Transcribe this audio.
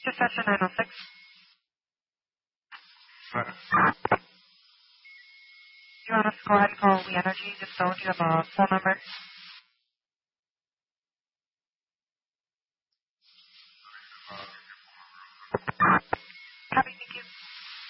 Dispatcher 906. Do you want us to go ahead and call We Energy? Just so, do you have a phone number?